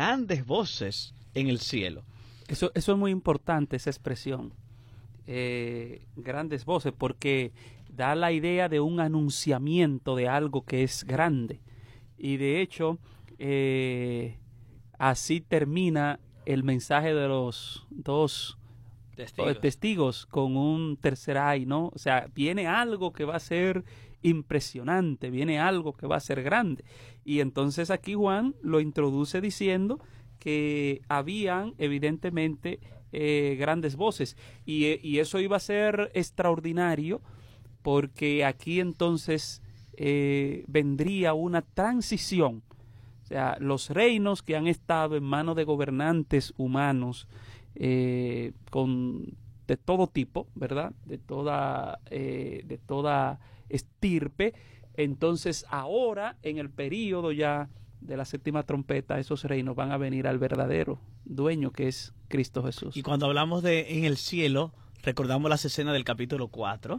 grandes voces en el cielo. Eso es muy importante, esa expresión, grandes voces, porque da la idea de un anunciamiento de algo que es grande. Y de hecho, así termina el mensaje de los dos testigos con un tercer ay, ¿no? O sea, viene algo que va a ser impresionante, viene algo que va a ser grande. Y entonces aquí Juan lo introduce diciendo que habían evidentemente grandes voces. Y eso iba a ser extraordinario, porque aquí entonces vendría una transición. O sea, los reinos que han estado en manos de gobernantes humanos de todo tipo, ¿verdad? De toda estirpe. Entonces ahora, en el período ya de la séptima trompeta, esos reinos van a venir al verdadero dueño, que es Cristo Jesús. Y cuando hablamos de en el cielo, recordamos las escenas del capítulo 4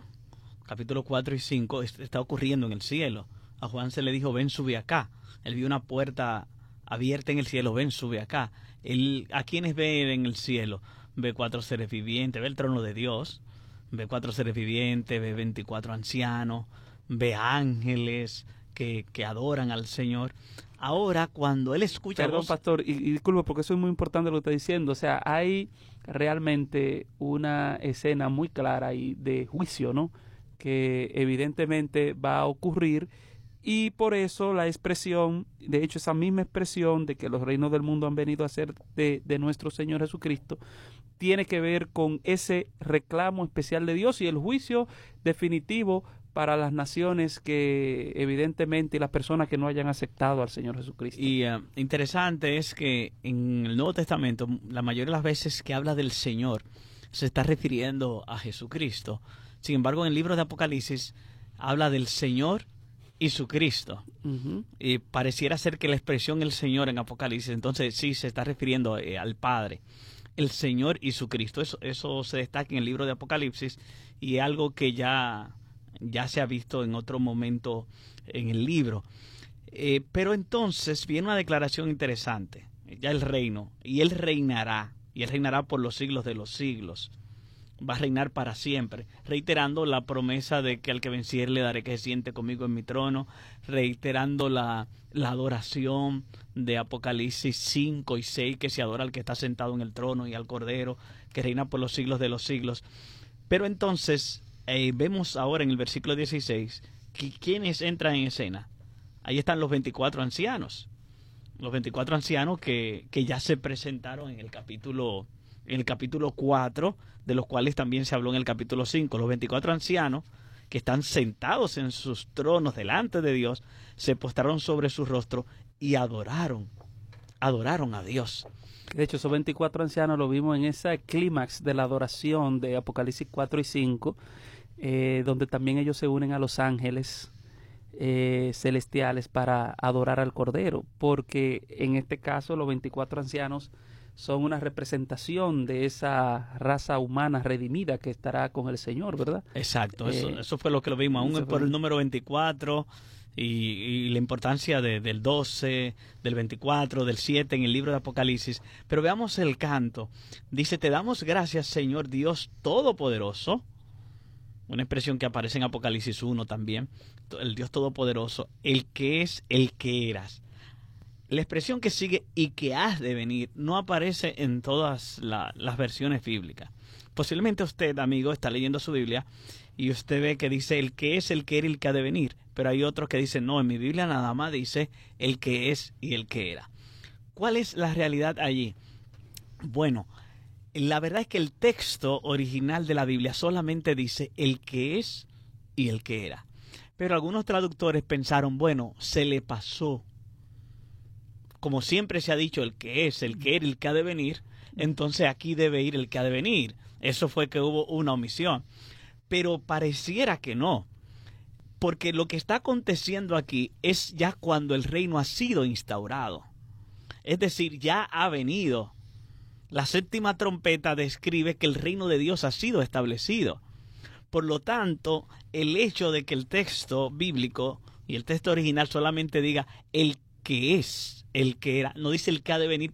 y 5, está ocurriendo en el cielo. A Juan se le dijo, ven, sube acá. Él vio una puerta abierta en el cielo, ven, sube acá. ¿A quiénes ve en el cielo? Ve 4 seres vivientes, ve el trono de Dios, ve 4 seres vivientes, ve 24 ancianos, ve ángeles que adoran al Señor. Ahora, cuando él escucha... Perdón, pastor, y disculpe, porque eso es muy importante lo que está diciendo. O sea, hay realmente una escena muy clara ahí de juicio, ¿no? Que evidentemente va a ocurrir, y por eso la expresión, de hecho esa misma expresión de que los reinos del mundo han venido a ser de nuestro Señor Jesucristo, tiene que ver con ese reclamo especial de Dios y el juicio definitivo para las naciones que evidentemente, y las personas que no hayan aceptado al Señor Jesucristo. Y interesante es que en el Nuevo Testamento, la mayoría de las veces que habla del Señor, se está refiriendo a Jesucristo. Sin embargo, en el libro de Apocalipsis habla del Señor y su Cristo. Y pareciera ser que la expresión el Señor en Apocalipsis, entonces sí, se está refiriendo al Padre. El Señor y su Cristo. Eso se destaca en el libro de Apocalipsis, y es algo que ya se ha visto en otro momento en el libro. Pero entonces viene una declaración interesante. Ya el reino, y Él reinará por los siglos de los siglos. Va a reinar para siempre, reiterando la promesa de que al que venciere le daré que se siente conmigo en mi trono, reiterando la adoración de Apocalipsis 5 y 6, que se adora al que está sentado en el trono y al Cordero, que reina por los siglos de los siglos. Pero entonces vemos ahora en el versículo 16 que ¿quiénes entran en escena? Ahí están los 24 ancianos. Los 24 ancianos que ya se presentaron en el capítulo 4, de los cuales también se habló en el capítulo 5. Los 24 ancianos que están sentados en sus tronos delante de Dios, se postraron sobre su rostro y adoraron a Dios. De hecho, esos 24 ancianos lo vimos en ese clímax de la adoración de Apocalipsis 4 y 5, donde también ellos se unen a los ángeles celestiales para adorar al Cordero, porque en este caso los 24 ancianos son una representación de esa raza humana redimida que estará con el Señor, ¿verdad? Exacto, eso fue lo que lo vimos, aún por el número 24 y la importancia del 12, del 24, del 7 en el libro de Apocalipsis. Pero veamos el canto. Dice, te damos gracias, Señor Dios Todopoderoso. Una expresión que aparece en Apocalipsis 1 también. El Dios Todopoderoso, el que es, el que eras. La expresión que sigue, y que has de venir, no aparece en todas las versiones bíblicas. Posiblemente usted, amigo, está leyendo su Biblia y usted ve que dice el que es, el que era y el que ha de venir. Pero hay otros que dicen, no, en mi Biblia nada más dice el que es y el que era. ¿Cuál es la realidad allí? Bueno, la verdad es que el texto original de la Biblia solamente dice el que es y el que era. Pero algunos traductores pensaron, bueno, se le pasó. Como siempre se ha dicho, el que es, el que era y el que ha de venir, entonces aquí debe ir el que ha de venir. Eso fue que hubo una omisión. Pero pareciera que no. Porque lo que está aconteciendo aquí es ya cuando el reino ha sido instaurado. Es decir, ya ha venido. La séptima trompeta describe que el reino de Dios ha sido establecido. Por lo tanto, el hecho de que el texto bíblico y el texto original solamente diga el que es, el que era, no dice el que ha de venir,